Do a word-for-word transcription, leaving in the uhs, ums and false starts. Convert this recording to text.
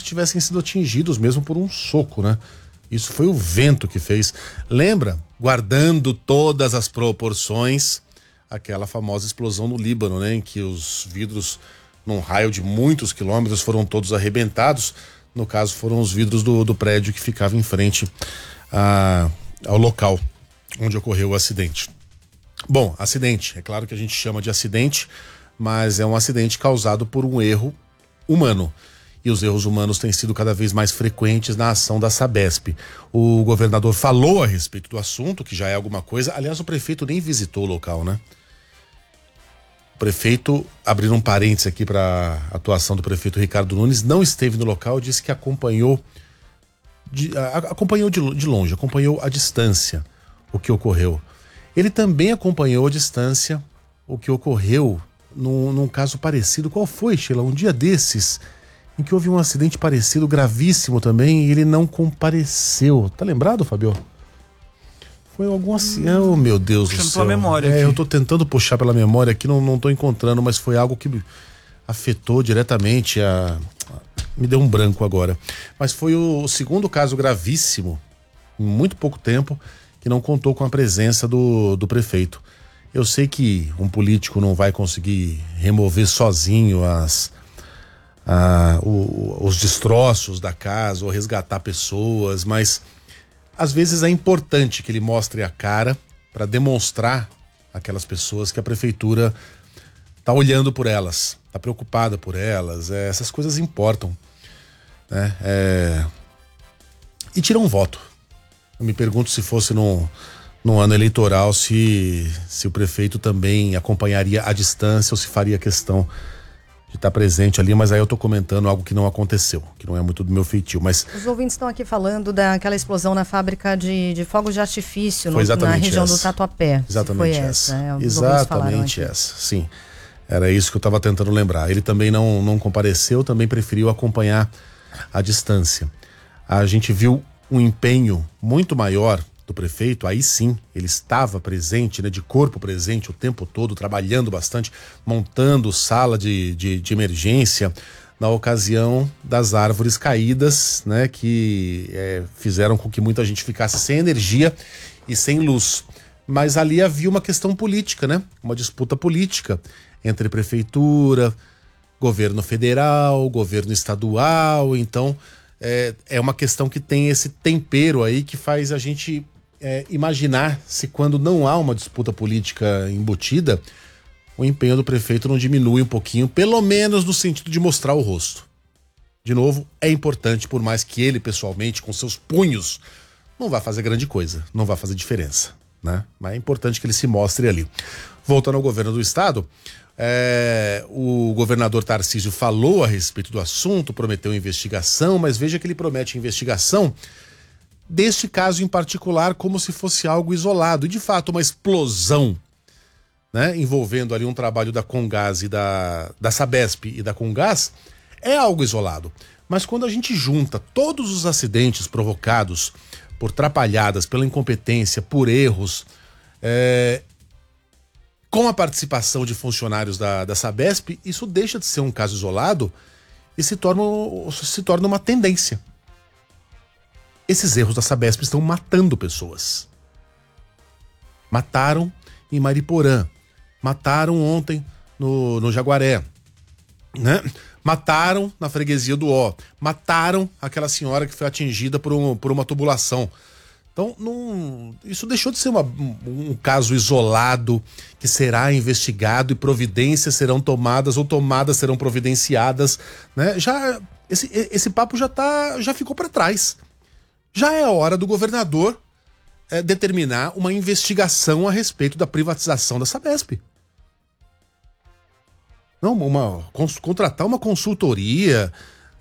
tivessem sido atingidos mesmo por um soco, né? Isso foi o vento que fez. Lembra? Guardando todas as proporções, aquela famosa explosão no Líbano, né? Em que os vidros, num raio de muitos quilômetros, foram todos arrebentados. No caso, foram os vidros do, do prédio que ficava em frente a, ao local onde ocorreu o acidente. Bom, acidente. É claro que a gente chama de acidente, mas é um acidente causado por um erro humano. E os erros humanos têm sido cada vez mais frequentes na ação da Sabesp. O governador falou a respeito do assunto, que já é alguma coisa. Aliás, o prefeito nem visitou o local, né? O prefeito, abrindo um parênteses aqui para a atuação do prefeito Ricardo Nunes, não esteve no local, disse que acompanhou de, a, acompanhou de, de longe, acompanhou à distância o que ocorreu. Ele também acompanhou à distância o que ocorreu num, num caso parecido. Qual foi, Sheila? Um dia desses, em que houve um acidente parecido, gravíssimo também, e ele não compareceu. Tá lembrado, Fabio? Foi algum acidente. Oh, meu Deus do céu. Memória é, aqui. eu tô tentando puxar pela memória aqui, não, não tô encontrando, mas foi algo que afetou diretamente a... Me deu um branco agora. Mas foi o segundo caso gravíssimo, em muito pouco tempo, que não contou com a presença do, do prefeito. Eu sei que um político não vai conseguir remover sozinho as, a, o, os destroços da casa ou resgatar pessoas, mas às vezes é importante que ele mostre a cara para demonstrar àquelas pessoas que a prefeitura está olhando por elas, está preocupada por elas. É, essas coisas importam, né? É, e tira um voto. Eu me pergunto se fosse num, num ano eleitoral, se, se o prefeito também acompanharia à distância ou se faria questão de estar presente ali, mas aí eu tô comentando algo que não aconteceu, que não é muito do meu feitio, mas... Os ouvintes estão aqui falando daquela explosão na fábrica de, de fogos de artifício no, na região essa. do Tatuapé. Exatamente foi essa. essa. É, Exatamente essa, sim. Era isso que eu estava tentando lembrar. Ele também não, não compareceu, também preferiu acompanhar à distância. A gente viu um empenho muito maior do prefeito, aí sim, ele estava presente, né, de corpo presente o tempo todo, trabalhando bastante, montando sala de, de, de emergência na ocasião das árvores caídas, né, que é, fizeram com que muita gente ficasse sem energia e sem luz. Mas ali havia uma questão política, né, uma disputa política entre prefeitura, governo federal, governo estadual. Então é, é uma questão que tem esse tempero aí que faz a gente é, imaginar se, quando não há uma disputa política embutida, o empenho do prefeito não diminui um pouquinho, pelo menos no sentido de mostrar o rosto. De novo, é importante, por mais que ele pessoalmente, com seus punhos, não vai fazer grande coisa, não vai fazer diferença, né? Mas é importante que ele se mostre ali. Voltando ao governo do estado, É, o governador Tarcísio falou a respeito do assunto, prometeu investigação, mas veja que ele promete investigação deste caso em particular como se fosse algo isolado. E de fato, uma explosão, né, envolvendo ali um trabalho da Comgás e da, da Sabesp e da Comgás é algo isolado. Mas quando a gente junta todos os acidentes provocados por trapalhadas, pela incompetência, por erros, é, com a participação de funcionários da, da Sabesp, isso deixa de ser um caso isolado e se torna, se torna uma tendência. Esses erros da Sabesp estão matando pessoas. Mataram em Mariporã, mataram ontem no, no Jaguaré, né? Mataram na freguesia do Ó, mataram aquela senhora que foi atingida por, um, por uma tubulação. Então, não, isso deixou de ser uma, um, um caso isolado que será investigado e providências serão tomadas ou tomadas serão providenciadas, né? Já, esse, esse papo já, tá, já ficou para trás. Já é a hora do governador é, determinar uma investigação a respeito da privatização da Sabesp. Não, uma, cons, contratar uma consultoria,